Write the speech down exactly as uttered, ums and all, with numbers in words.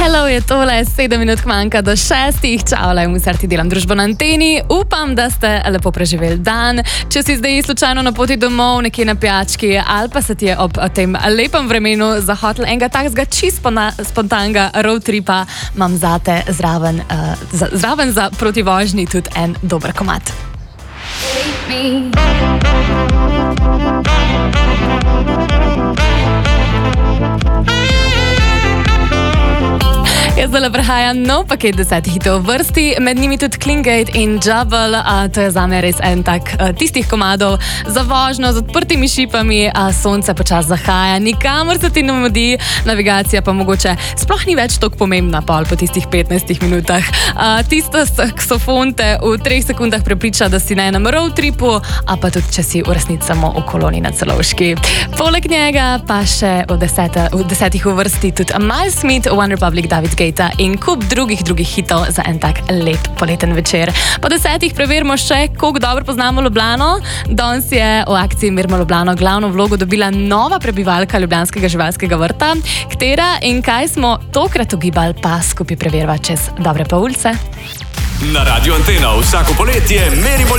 Hello, je tole, sedem minut manjka do šestih. Čau, lej, musarti delam družbo na anteni. Upam, da ste lepo preživeli dan. Če si zdaj slučajno na poti domov, nekje na pijački, ali pa se ti je ob tem lepem vremenu zahotel enega takega čisto spontanega road tripa, imam zate zraven, uh, za, zraven za protivožnji tudi en dober komad. Jaz zdaj prehajam nov paket desetih hitov v vrsti, med njimi tudi Klingate in Jubble. A, to je zame res en tak a, tistih komadov za vožnjo z odprtimi šipami, a sonce počas zahaja, nikamor se ti ne mudi, navigacija pa mogoče sploh ni več toliko pomembna pol po tistih petnajstih minutah. A, tisto saksofon te v treh sekundah prepriča, da si na enem road tripu, a pa tudi, če si v resnici samo v koloni na Celovški. Poleg njega pa še v, deseta, v desetih v vrsti tudi Miles Smith, One Republic, David Guetta in kup drugih drugih hitov za en tak lep poleten večer. Po desetih preverimo še, koliko dobro poznamo Ljubljano. Danes je v akciji Mirimo Ljubljano glavno vlogo dobila nova prebivalka Ljubljanskega živalskega vrta. Katera in kaj smo tokrat ugibali, pa skupaj preverva čez dobre pol urice. Na Radio Antena vsako poletje merimo